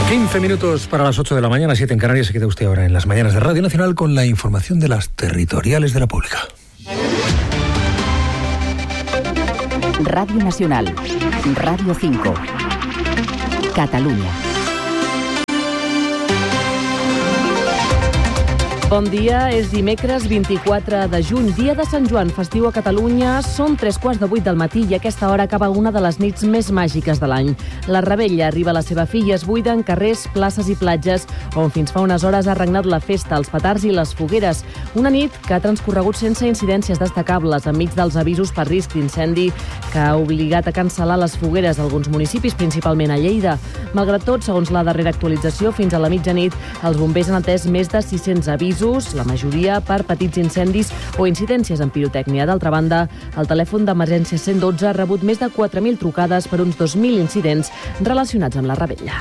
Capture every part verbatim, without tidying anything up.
quince minutos para las ocho de la mañana, siete en Canarias. Se queda usted ahora en las mañanas de Radio Nacional con la información de las territoriales de la Pública. Radio Nacional, Radio cinco, Catalunya. Bon dia, és dimecres vint-i-quatre de juny, dia de Sant Joan, festiu a Catalunya. Són tres quarts de vuit del matí i a aquesta hora acaba una de les nits més màgiques de l'any. La Revetlla arriba a la seva fi i es buiden carrers, places i platges, on fins fa unes hores ha regnat la festa, els petards i les fogueres. Una nit que ha transcorregut sense incidències destacables, enmig dels avisos per risc d'incendi que ha obligat a cancel·lar les fogueres a alguns municipis, principalment a Lleida. Malgrat tot, segons la darrera actualització, fins a la mitjanit, els bombers han atès més de sis-cents avisos, la majoria per petits incendis o incidències en pirotècnia. D'altra banda, el telèfon d'emergència cent dotze ha rebut més de quatre mil trucades per uns dos mil incidents relacionats amb la Revetlla.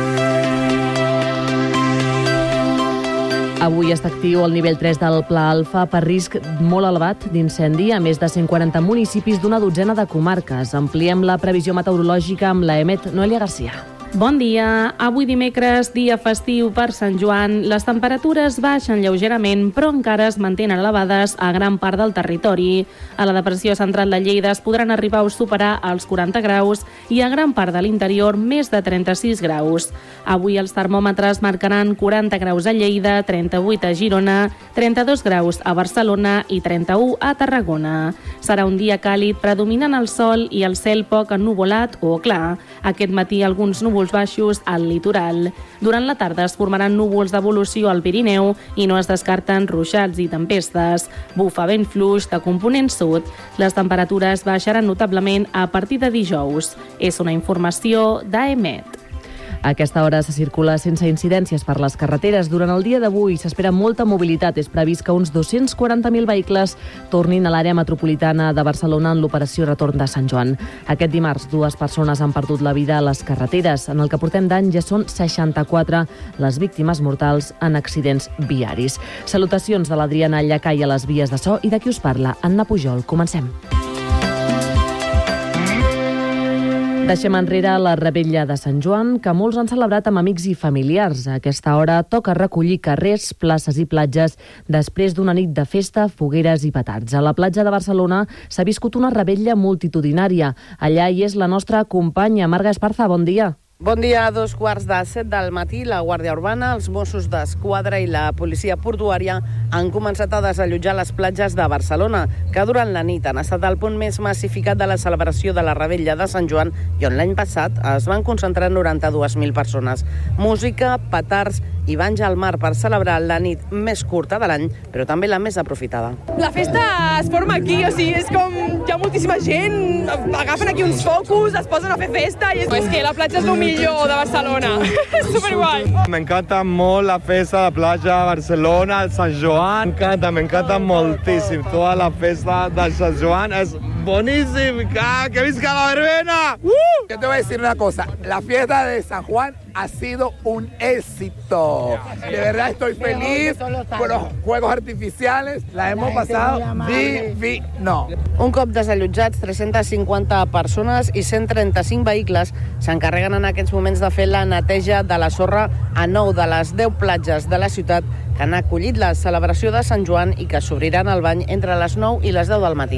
Avui està actiu el nivell tres del Pla Alfa per risc molt elevat d'incendi a més de cent quaranta municipis d'una dotzena de comarques. Ampliem la previsió meteorològica amb la EMET. Noelia Garcia. Bon dia. Avui dimecres, dia festiu per Sant Joan. Les temperatures baixen lleugerament, però encara es mantenen elevades a gran part del territori. A la depressió central de Lleida es podran arribar a superar els quaranta graus i a gran part de l'interior més de trenta-sis graus. Avui els termòmetres marcaran quaranta graus a Lleida, trenta-vuit a Girona, trenta-dos graus a Barcelona i trenta-u a Tarragona. Serà un dia càlid, predominant el sol i el cel poc ennuvolat o clar. Aquest matí alguns núvols baixos al litoral. Durant la tarda es formaran núvols d'evolució al Pirineu i no es descarten ruixats i tempestes. Bufa vent fluix de component sud. Les temperatures baixaran notablement a partir de dijous. És una informació d'A E M E T. A aquesta hora se circula sense incidències per les carreteres. Durant el dia d'avui s'espera molta mobilitat. És previst que uns dos-cents quaranta mil vehicles tornin a l'àrea metropolitana de Barcelona en l'operació Retorn de Sant Joan. Aquest dimarts, dues persones han perdut la vida a les carreteres. En el que portem d'any ja són seixanta-quatre les víctimes mortals en accidents viaris. Salutacions de l'Adriana Llacai a les vies de so i de qui us parla, Anna Pujol. Comencem. Deixem enrere la Revetlla de Sant Joan, que molts han celebrat amb amics i familiars. A aquesta hora toca recollir carrers, places i platges després d'una nit de festa, fogueres i petards. A la platja de Barcelona s'ha viscut una revetlla multitudinària. Allà hi és la nostra companya, Marga Esparza. Bon dia. Bon dia. A dos quarts de set del matí, la Guàrdia Urbana, els Mossos d'Esquadra i la policia portuària han començat a desallotjar les platges de Barcelona, que durant la nit han estat el punt més massificat de la celebració de la Revetlla de Sant Joan i on l'any passat es van concentrar noranta-dues mil persones. Música, petards i banys al mar per celebrar la nit més curta de l'any, però també la més aprofitada. La festa es forma aquí, o sigui, és com hi ha moltíssima gent, agafen aquí uns focus, es posen a fer festa i és, és que la platja és el millor de Barcelona. És superguai. M'encanta molt la festa de platja de Barcelona, el Sant Joan. M'encanta, m'encanta moltíssim. Tota la festa del Sant Joan és boníssim. ¡Que visca la verbena! ¡Uh! Yo te voy a decir una cosa, la fiesta de San Juan ha sido un éxito. De verdad estoy feliz con los juegos artificiales, la hemos pasado divino. Un cop desallotjats, tres-centes cinquanta persones i cent trenta-cinc vehicles s'encarreguen en aquests moments de fer la neteja de la sorra a nou de les deu platges de la ciutat que han acollit la celebració de Sant Joan i que s'obriran al bany entre les nou i les deu del matí.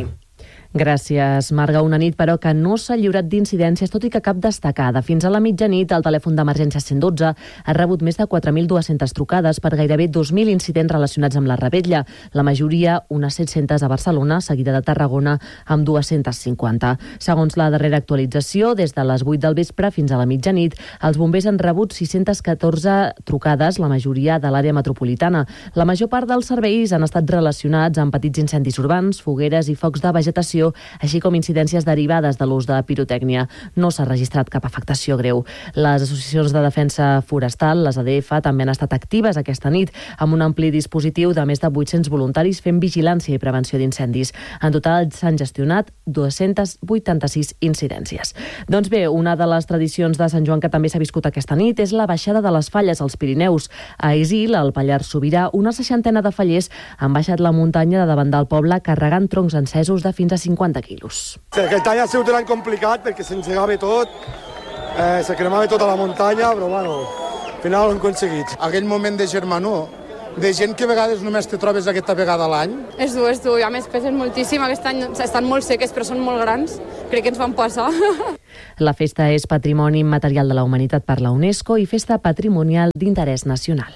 Gràcies, Marga. Una nit, però, que no s'ha lliurat d'incidències, tot i que cap destacada. Fins a la mitjanit, el telèfon d'emergència cent dotze ha rebut més de quatre mil dues-centes trucades per gairebé dos mil incidents relacionats amb la Revetlla. La majoria, unes set-centes a Barcelona, seguida de Tarragona, amb dues-centes cinquanta. Segons la darrera actualització, des de les vuit del vespre fins a la mitjanit, els bombers han rebut sis-centes catorze trucades, la majoria de l'àrea metropolitana. La major part dels serveis han estat relacionats amb petits incendis urbans, fogueres i focs de vegetació, així com incidències derivades de l'ús de pirotècnia. No s'ha registrat cap afectació greu. Les associacions de defensa forestal, les A D F, també han estat actives aquesta nit amb un ampli dispositiu de més de vuit-cents voluntaris fent vigilància i prevenció d'incendis. En total s'han gestionat dues-centes vuitanta-sis incidències. Doncs bé, una de les tradicions de Sant Joan que també s'ha viscut aquesta nit és la baixada de les falles als Pirineus. A Isil, al Pallars Sobirà, una seixantena de fallers han baixat la muntanya de davant del poble carregant troncs encesos de fins a cinquanta quilos. Sí, aquest any ha sigut un any complicat perquè s'engegava tot, eh, se cremava tota la muntanya, però bueno, final ho hem aconseguit. Aquell moment de germanor, de gent que a vegades només te trobes aquesta vegada a l'any. És dur, és dur, i a més pesen moltíssim, aquest any estan molt seques però són molt grans, crec que ens van passar. La festa és Patrimoni Immaterial de la Humanitat per la UNESCO i Festa Patrimonial d'Interès Nacional.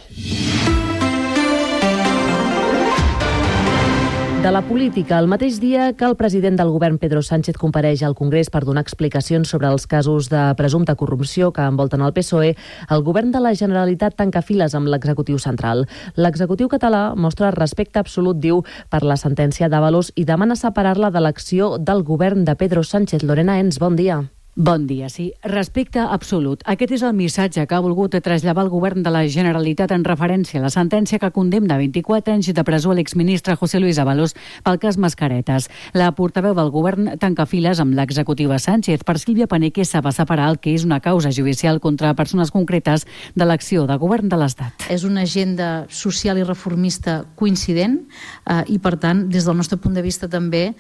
De la política, el mateix dia que el president del govern Pedro Sánchez compareix al Congrés per donar explicacions sobre els casos de presumpta corrupció que envolten el P S O E, el govern de la Generalitat tanca files amb l'executiu central. L'executiu català mostra respecte absolut, diu, per la sentència d'Ábalos i demana separar-la de l'acció del govern de Pedro Sánchez. Lorena Ens, bon dia. Bon dia, sí. Respecte absolut. Aquest és el missatge que ha volgut traslladar el govern de la Generalitat en referència a la sentència que condemna vint-i-quatre anys de presó a l'exministre José Luis Ábalos pel cas Mascaretes. La portaveu del govern tanca files amb l'executiva Sánchez. Per Sílvia Paneque s'ha de separar el que és una causa judicial contra persones concretes de l'acció de govern de l'Estat. És una agenda social i reformista coincident eh, i, per tant, des del nostre punt de vista també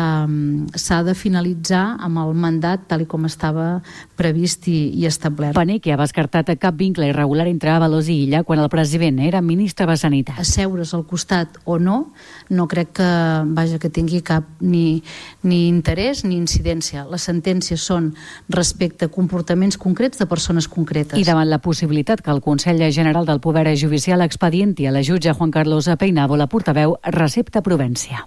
eh, s'ha de finalitzar amb el mandat tal i com estava previst i, i establert. Paneque ha descartat cap vincle irregular entre Ábalos i Illa quan el president era ministre de Sanitat. Asseure's al costat o no, no crec que, vaja, que tingui cap ni, ni interès ni incidència. Les sentències són respecte a comportaments concrets de persones concretes. I davant la possibilitat que el Consell General del Poder Judicial expedienti a la jutge Juan Carlos Peinabo, la portaveu recepta Provència.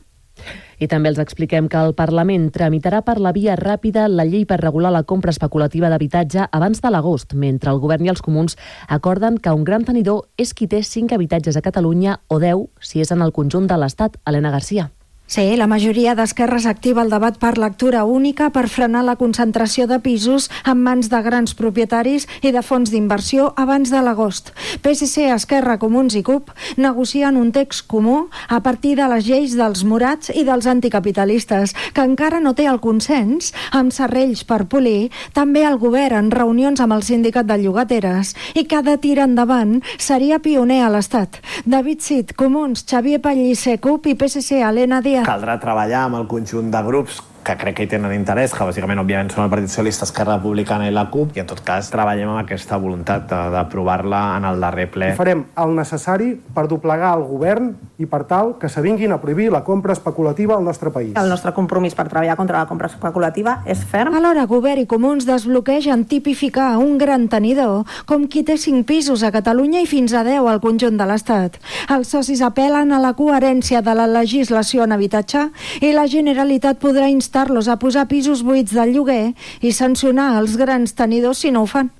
I també els expliquem que el Parlament tramitarà per la via ràpida la llei per regular la compra especulativa d'habitatge abans de l'agost, mentre el govern i els comuns acorden que un gran tenidor és qui té cinc habitatges a Catalunya o deu si és en el conjunt de l'Estat. Helena Garcia. Sí, la majoria d'esquerres activa el debat per lectura única per frenar la concentració de pisos en mans de grans propietaris i de fons d'inversió abans de l'agost. P S C, Esquerra, Comuns i C U P negocien un text comú a partir de les lleis dels morats i dels anticapitalistes, que encara no té el consens, amb serrells per polir, també el govern en reunions amb el sindicat de llogateres, i que ha de tirar endavant seria pioner a l'Estat. David Cid, Comuns, Xavier Pellicer, C U P i P S C, Helena Díaz. Caldrà treballar amb el conjunt de grups que crec que hi tenen interès, que bàsicament, òbviament, són el Partit Socialista, Esquerra Republicana i la C U P, i en tot cas treballem amb aquesta voluntat d'aprovar-la en el darrer ple. Farem el necessari per doblegar el govern i per tal que s'avinguin a prohibir la compra especulativa al nostre país. El nostre compromís per treballar contra la compra especulativa és ferm. Alhora, govern i comuns desbloquegen tipificar un gran tenidor com qui té cinc pisos a Catalunya i fins a deu al conjunt de l'Estat. Els socis apel·len a la coherència de la legislació en habitatge i la Generalitat podrà instar los a posar pisos buits del lloguer i sancionar els grans tenidors si no ho fan.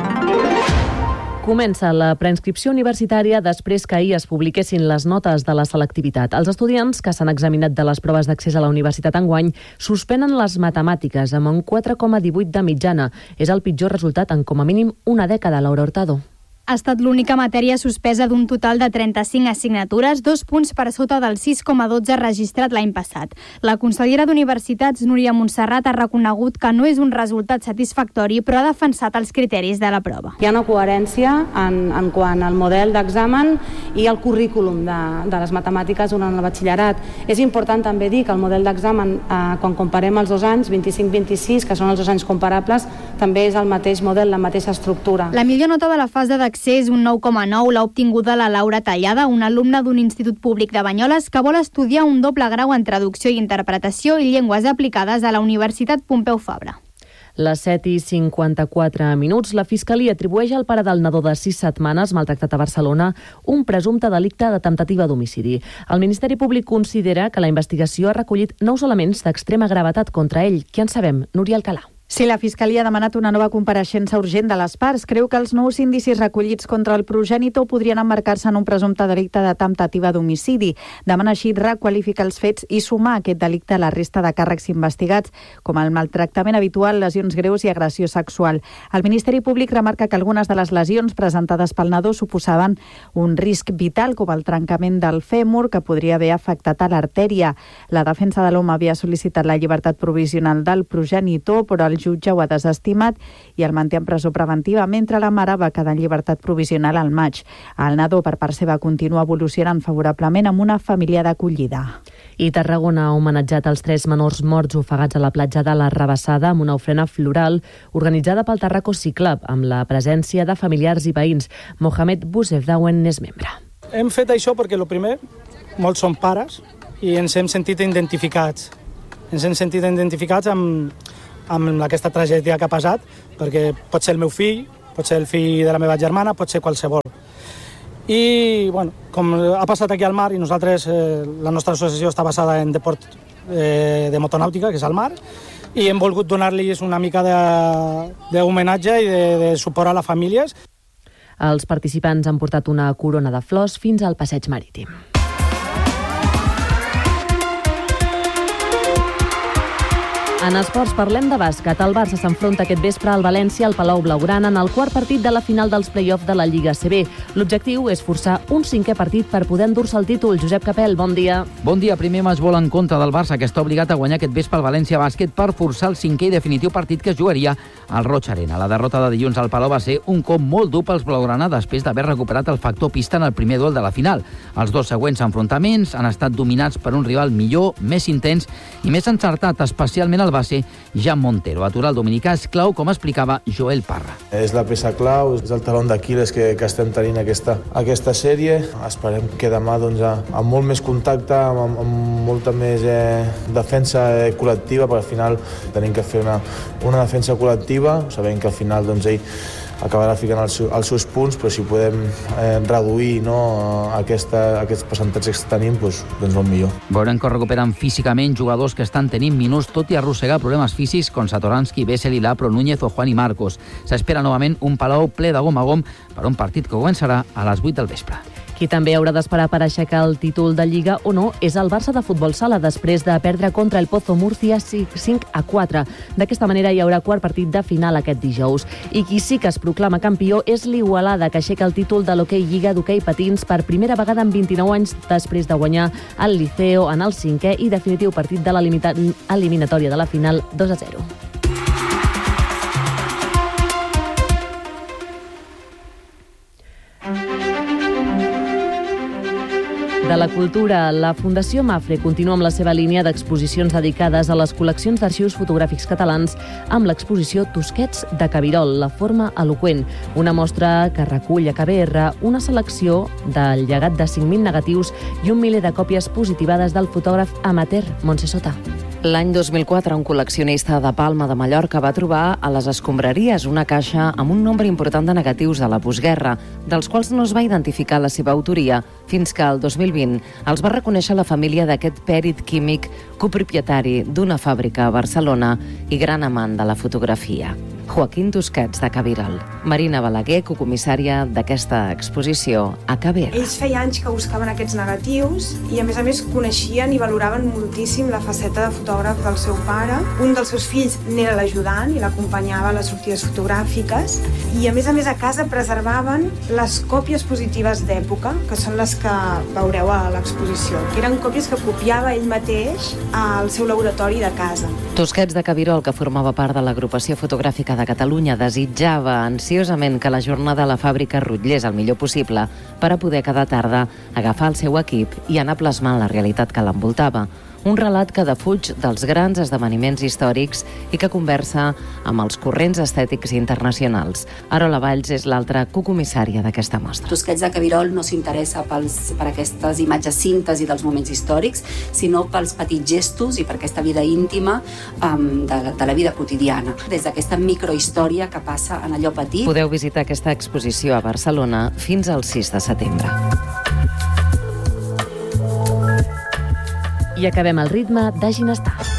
Comença la preinscripció universitària després que ahir es publiquessin les notes de la selectivitat. Els estudiants que s'han examinat de les proves d'accés a la universitat enguany suspenen les matemàtiques amb un quatre coma divuit de mitjana. És el pitjor resultat en com a mínim una dècada, Laura Hurtado. Ha estat l'única matèria suspesa d'un total de trenta-cinc assignatures, dos punts per sota del sis coma dotze registrat l'any passat. La consellera d'Universitats, Núria Montserrat, ha reconegut que no és un resultat satisfactori, però ha defensat els criteris de la prova. Hi ha una coherència en, en quant al model d'examen i el currículum de, de les matemàtiques durant el batxillerat. És important també dir que el model d'examen, eh, quan comparem els dos anys, vint-i-cinc vint-i-sis, que són els dos anys comparables, també és el mateix model, la mateixa estructura. La millor nota de la fase d'accés és un nou coma nou, l'ha obtinguda la Laura Tallada, una alumna d'un institut públic de Banyoles que vol estudiar un doble grau en traducció i interpretació i llengües aplicades a la Universitat Pompeu Fabra. Les set i cinquanta-quatre minuts, la Fiscalia atribueix al pare del nadó de sis setmanes maltractat a Barcelona un presumpte delicte de temptativa d'homicidi. El Ministeri Públic considera que la investigació ha recollit nous elements d'extrema gravetat contra ell. Què en sabem? Núria Alcalà. Sí, la Fiscalia ha demanat una nova compareixença urgent de les parts. Creu que els nous indicis recollits contra el progenitor podrien emmarcar-se en un presumpte delicte de temptativa d'homicidi. Demana així requalificar els fets i sumar aquest delicte a la resta de càrrecs investigats, com el maltractament habitual, lesions greus i agressió sexual. El Ministeri Públic remarca que algunes de les lesions presentades pel nadó suposaven un risc vital, com el trencament del fèmur, que podria haver afectat a l'artèria. La defensa de l'home havia sol·licitat la llibertat provisional del progenitor, però el el jutge ho ha desestimat i el manté en presó preventiva, mentre la mare va quedar en llibertat provisional al maig. El nadó, per part seva, continua evolucionant favorablement amb una família d'acollida. I Tarragona ha homenatjat els tres menors morts ofegats a la platja de la Rabassada amb una ofrena floral organitzada pel Tarraco Sea Club, amb la presència de familiars i veïns. Mohamed Bouzefdaouen n'és membre. Hem fet això perquè, el primer, molts són pares i ens hem sentit identificats. Ens hem sentit identificats amb, amb aquesta tragèdia que ha passat, perquè pot ser el meu fill, pot ser el fill de la meva germana, pot ser qualsevol. I, bueno, com ha passat aquí al mar, i nosaltres, eh, la nostra associació està basada en deport eh, de motonàutica, que és al mar, i hem volgut donar-los una mica d'homenatge i de, de suport a les famílies. Els participants han portat una corona de flors fins al passeig marítim. En esports parlem de bàsquet. El Barça s'enfronta aquest vespre al València al Palau Blaugrana en el quart partit de la final dels play-off de la Lliga A C B. L'objectiu és forçar un cinquè partit per poder endur-se el títol. Josep Capel, bon dia. Bon dia. Primer match vol en contra del Barça, que està obligat a guanyar aquest vespre al València Bàsquet per forçar el cinquè i definitiu partit que es jugaria al Roig Arena. La derrota de dilluns al Palau va ser un cop molt dur pels blaugrana després d'haver recuperat el factor pista en el primer duel de la final. Els dos següents enfrontaments han estat dominats per un rival millor, més intens i més encertat, especialment el base Jan Montero. Aturar el dominicà és clau, com explicava Joel Parra. És la peça clau, és el taló d'Aquil·les que, que estem tenint aquesta, aquesta sèrie. Esperem que demà doncs, amb molt més contacte, amb, amb molta més eh, defensa eh, col·lectiva, perquè al final tenim que fer una, una defensa col·lectiva, sabent que al final doncs, ell acabarà ficant els, els seus punts, però si podem eh, reduir no, aquesta, aquests percentatges que tenim, doncs, doncs molt millor. Veurem que recuperen físicament jugadors que estan tenint minuts, tot i arrossegar problemes físics com Satoransky, Bessel, Ilapro, Núñez o Juan i Marcos. S'espera novament un Palau ple de gom a gom per un partit que començarà a les vuit del vespre. Qui també haurà d'esperar per aixecar el títol de Lliga o no és el Barça de futbol sala, després de perdre contra el Pozo Murcia cinc a quatre. D'aquesta manera hi haurà quart partit de final aquest dijous. I qui sí que es proclama campió és l'Igualada, que aixeca el títol de l'hoquei Lliga d'hoquei patins per primera vegada en vint-i-nou anys, després de guanyar el Liceo en el cinquè i definitiu partit de l'eliminatòria de la final dos a zero. De la cultura, la Fundació Mafre continua amb la seva línia d'exposicions dedicades a les col·leccions d'arxius fotogràfics catalans amb l'exposició Tusquets de Cabirol, la forma eloqüent, una mostra que recull a K B R una selecció del llegat de cinc mil negatius i un miler de còpies positivades del fotògraf amateur Montse Sota. L'any dos mil quatre, un col·leccionista de Palma de Mallorca va trobar a les escombraries una caixa amb un nombre important de negatius de la postguerra, dels quals no es va identificar la seva autoria, fins que el dos mil vint els va reconèixer la família d'aquest pèrit químic copropietari d'una fàbrica a Barcelona i gran amant de la fotografia. Joaquín Tusquets de Cabirol. Marina Balaguer, cocomissària d'aquesta exposició a K B R. Ells feia anys que buscaven aquests negatius i a més a més coneixien i valoraven moltíssim la faceta de fotògraf del seu pare. Un dels seus fills n'era l'ajudant i l'acompanyava a les sortides fotogràfiques i a més a més a casa preservaven les còpies positives d'època, que són les que veureu a l'exposició, que eren còpies que copiava ell mateix al seu laboratori de casa. Tusquets de Cabirol, que formava part de l'agrupació fotogràfica de Catalunya, desitjava ansiosament que la jornada a la fàbrica rotllés el millor possible per a poder cada tarda agafar el seu equip i anar plasmant la realitat que l'envoltava. Un relat que defuig dels grans esdeveniments històrics i que conversa amb els corrents estètics internacionals. Arola Valls és l'altra cocomissària d'aquesta mostra. Tusquets de Cabirol no s'interessa pels, per aquestes imatges síntesi dels moments històrics, sinó pels petits gestos i per aquesta vida íntima um, de, de la vida quotidiana. Des d'aquesta microhistòria que passa en allò petit. Podeu visitar aquesta exposició a Barcelona fins al sis de setembre. I acabem el ritme de Ginestar.